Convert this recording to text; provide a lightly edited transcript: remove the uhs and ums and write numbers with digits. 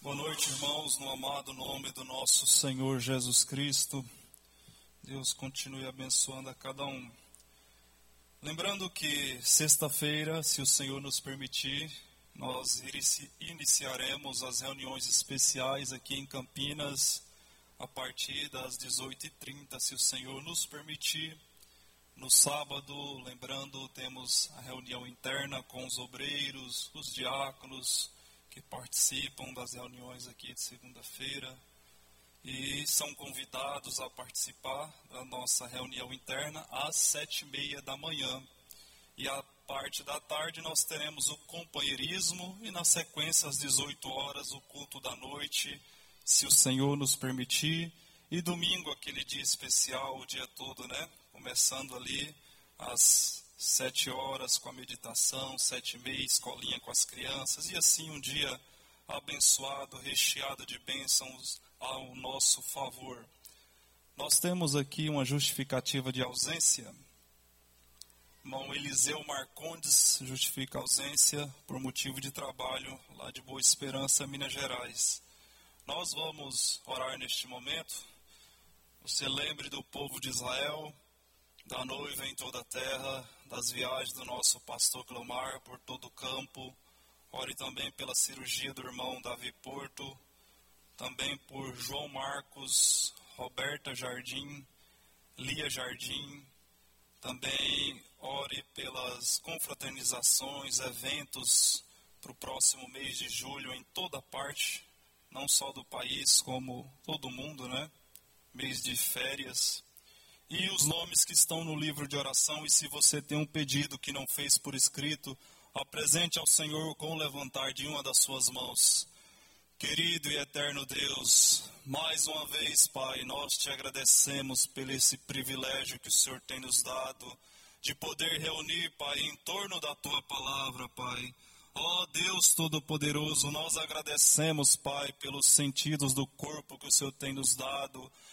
Boa noite, irmãos, no amado nome do nosso Senhor Jesus Cristo. Deus continue abençoando a cada um. Lembrando que sexta-feira, se o Senhor nos permitir, nós iniciaremos as reuniões especiais aqui em Campinas a partir das 18h30, se o Senhor nos permitir. No sábado, lembrando, temos a reunião interna com os obreiros, os diáconos que participam das reuniões aqui de segunda-feira e são convidados a participar da nossa reunião interna às 7h30 da manhã. E à parte da tarde nós teremos o companheirismo e na sequência às 18 horas o culto da noite, se o Senhor nos permitir. E domingo, aquele dia especial, o dia todo, né? Começando ali às 7 horas com a meditação, 7h30, escolinha com as crianças. E assim um dia abençoado, recheado de bênçãos ao nosso favor. Nós temos aqui uma justificativa de ausência. Irmão Eliseu Marcondes justifica a ausência por motivo de trabalho lá de Boa Esperança, Minas Gerais. Nós vamos orar neste momento. Você lembre do povo de Israel, da noiva em toda a terra, das viagens do nosso pastor Clomar por todo o campo. Ore também pela cirurgia do irmão Davi Porto, também por João Marcos, Roberta Jardim, Lia Jardim. Também ore pelas confraternizações, eventos para o próximo mês de julho em toda parte, não só do país, como todo mundo, né? Mês de férias. E os nomes que estão no livro de oração, e se você tem um pedido que não fez por escrito, apresente ao Senhor com o levantar de uma das suas mãos. Querido e eterno Deus, mais uma vez, Pai, nós te agradecemos por esse privilégio que o Senhor tem nos dado, de poder reunir, Pai, em torno da Tua palavra, Pai. Ó Deus Todo-Poderoso, nós agradecemos, Pai, pelos sentidos do corpo que o Senhor tem nos dado,